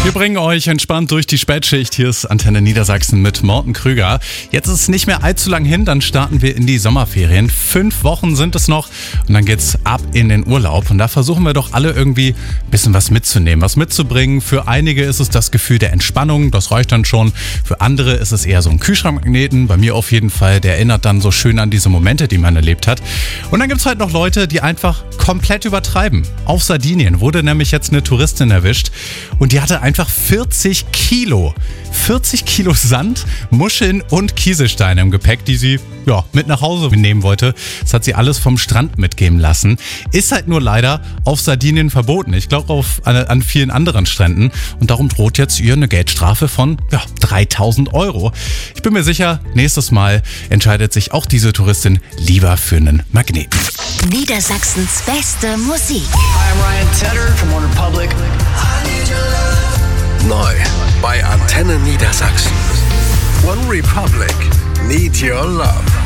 Wir bringen euch entspannt durch die Spätschicht. Hier ist Antenne Niedersachsen mit Morten Krüger. Jetzt ist es nicht mehr allzu lang hin, dann starten wir in die Sommerferien. 5 Wochen sind es noch und dann geht's ab in den Urlaub. Und da versuchen wir doch alle irgendwie ein bisschen was mitzunehmen, was mitzubringen. Für einige ist es das Gefühl der Entspannung, das reicht dann schon. Für andere ist es eher so ein Kühlschrankmagneten. Bei mir auf jeden Fall, der erinnert dann so schön an diese Momente, die man erlebt hat. Und dann gibt's halt noch Leute, die einfach komplett übertreiben. Auf Sardinien wurde nämlich jetzt eine Touristin erwischt und die hatte einfach 40 Kilo Sand, Muscheln und Kieselsteine im Gepäck, die sie mit nach Hause nehmen wollte. Das hat sie alles vom Strand mitgeben lassen. Ist halt nur leider auf Sardinien verboten. Ich glaube an vielen anderen Stränden. Und darum droht jetzt ihr eine Geldstrafe von 3.000 €. Ich bin mir sicher, nächstes Mal entscheidet sich auch diese Touristin lieber für einen Magneten. Niedersachsens beste Musik. Hi, I'm Ryan Tedder from OneRepublic. Neu bei Antenne Niedersachsen. OneRepublic. Need Your Love.